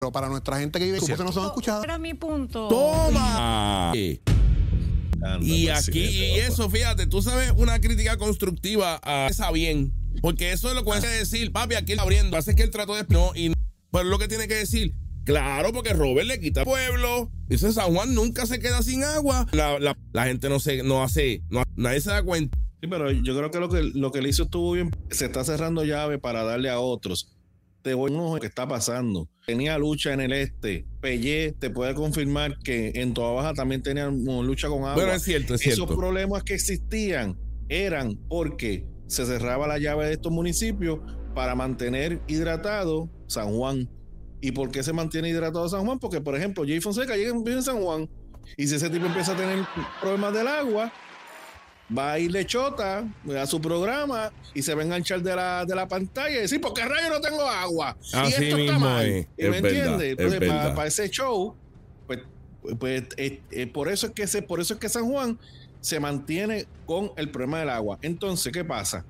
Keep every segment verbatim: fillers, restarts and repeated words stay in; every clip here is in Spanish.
Pero para nuestra gente que vive en Cupo, no son escuchados. Era mi punto. ¡Toma! Y aquí, y eso, fíjate, tú sabes, una crítica constructiva a esa bien. Porque eso es lo que hay que decir, papi, aquí está abriendo. Hace que él trató de. No, y pues lo que tiene que decir. Claro, porque Robert le quita pueblo. Dice San Juan nunca se queda sin agua. La, la, la gente no se, no hace, no, nadie se da cuenta. Sí, pero yo creo que lo que lo que le hizo estuvo bien. Se está cerrando llave para darle a otros. Te voy a uno que está pasando. Tenía lucha en el este. Pellé te puede confirmar que en Toa Baja también tenían lucha con agua. Bueno, es cierto, es cierto. Esos problemas que existían eran porque se cerraba la llave de estos municipios para mantener hidratado San Juan. ¿Y por qué se mantiene hidratado San Juan? Porque, por ejemplo, Jay Fonseca llega vive en San Juan y si ese tipo empieza a tener problemas del agua, va a ir de chota a su programa y se va a enganchar de la, de la pantalla y decir, ¿por qué rayo no tengo agua? Así y esto mismo está mal. es, ¿Y me es verdad, entiendes? Entonces, es para, verdad. para ese show, pues, pues eh, eh, por eso es que se, por eso es que San Juan se mantiene con el problema del agua. Entonces, ¿qué pasa?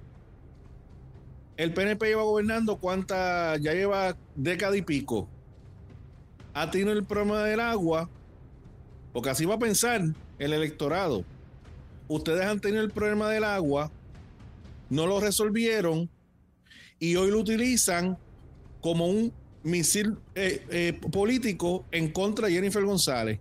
El P N P lleva gobernando cuánta, ya lleva década y pico. Ha tenido el problema del agua, porque así va a pensar el electorado. Ustedes han tenido el problema del agua, no lo resolvieron y hoy lo utilizan como un misil eh, eh, político en contra de Jennifer González.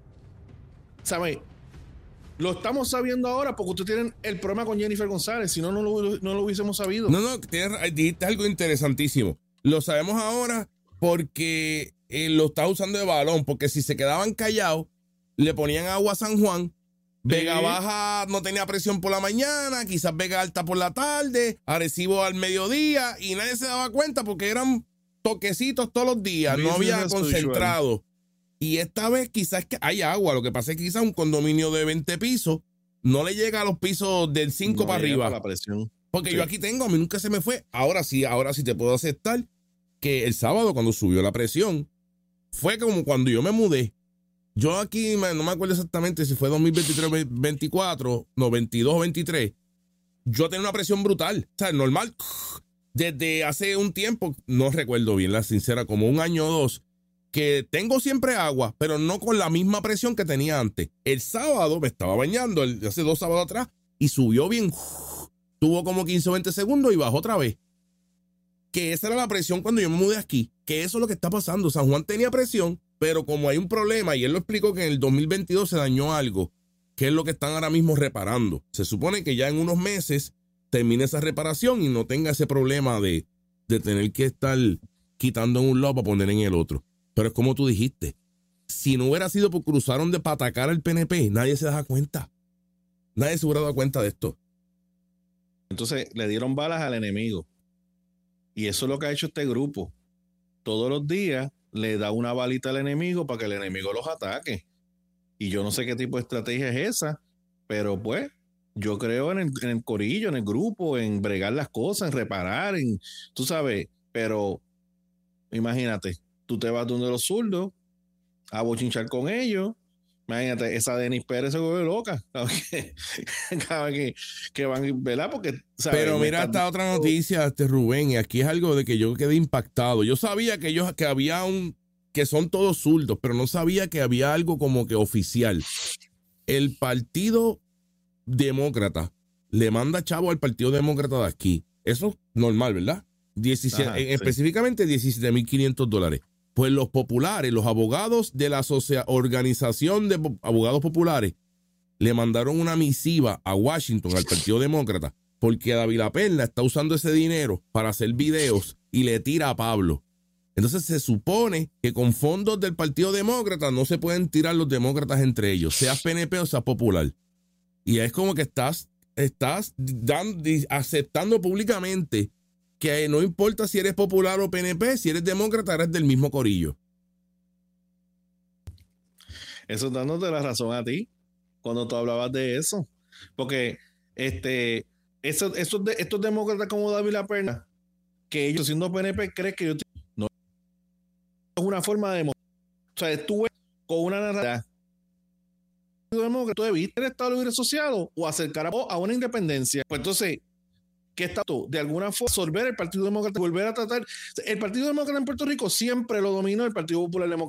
¿Sabe? Lo estamos sabiendo ahora porque ustedes tienen el problema con Jennifer González, si no, no lo, no lo hubiésemos sabido. No, no, tienes, dijiste algo interesantísimo. Lo sabemos ahora porque eh, lo está usando de balón, porque si se quedaban callados, le ponían agua a San Juan. Vega Sí. Baja no tenía presión por la mañana, quizás Vega Alta por la tarde, Arecibo al mediodía, y nadie se daba cuenta porque eran toquecitos todos los días, no había concentrado. Y esta vez quizás que hay agua, lo que pasa es que quizás un condominio de veinte pisos no le llega a los pisos del cinco No para llega arriba. para la presión. Porque Sí. yo aquí tengo, a mí nunca se me fue. Ahora sí, ahora sí te puedo aceptar que el sábado cuando subió la presión, fue como cuando yo me mudé. Yo aquí no me acuerdo exactamente si fue dos mil veintitrés, veinticuatro, no, veintidós o veintitrés. Yo tenía una presión brutal, o sea, normal. Desde hace un tiempo, no recuerdo bien, la sincera, como un año o dos, que tengo siempre agua, pero no con la misma presión que tenía antes. El sábado me estaba bañando, el, hace dos sábados atrás, y subió bien. Tuvo como quince o veinte segundos y bajó otra vez. Que esa era la presión cuando yo me mudé aquí. Que eso es lo que está pasando. San Juan tenía presión, pero como hay un problema, y él lo explicó que en el dos mil veintidós se dañó algo, que es lo que están ahora mismo reparando. Se supone que ya en unos meses termine esa reparación y no tenga ese problema de, de tener que estar quitando en un lado para poner en el otro. Pero es como tú dijiste, si no hubiera sido porque cruzaron de patacar al P N P, nadie se da cuenta. Nadie se hubiera dado cuenta de esto. Entonces le dieron balas al enemigo. Y eso es lo que ha hecho este grupo. Todos los días le da una balita al enemigo para que el enemigo los ataque. Y yo no sé qué tipo de estrategia es esa, pero pues yo creo en el, en el corillo, en el grupo, en bregar las cosas, en reparar, en, tú sabes, pero imagínate, tú te vas donde los zurdos a bochinchar con ellos. Imagínate, esa Denis Pérez se vuelve loca cada vez que, cada vez que, que van, ¿verdad? Porque, ¿sabes? Pero mira esta otra noticia, este Rubén, y aquí es algo de que yo quedé impactado. Yo sabía que ellos, que había un, que son todos zurdos, pero no sabía que había algo como que oficial. El Partido Demócrata le manda chavo al Partido Demócrata de aquí. Eso es normal, ¿verdad? diecisiete, Ajá, eh, sí. Específicamente diecisiete mil quinientos dólares. Pues los populares, los abogados de la asocia- Organización de Abogados Populares, le mandaron una misiva a Washington, al Partido Demócrata, porque David La Perla está usando ese dinero para hacer videos y le tira a Pablo. Entonces se supone que con fondos del Partido Demócrata no se pueden tirar los demócratas entre ellos, seas P N P o seas popular. Y es como que estás, estás dando, aceptando públicamente que no importa si eres popular o P N P, si eres demócrata, eres del mismo corillo. Eso es dándote la razón a ti cuando tú hablabas de eso. Porque este, esos, esos de, estos demócratas como David La Perla, que ellos siendo P N P creen que yo no es una forma de demostrar. O sea, tú ves con una narrativa demócrata, tú debiste el Estado Libre Asociado o acercar a, a una independencia. Pues entonces, que está de alguna forma absorber el Partido Demócrata, volver a tratar. El Partido Demócrata en Puerto Rico siempre lo dominó el Partido Popular Democrático.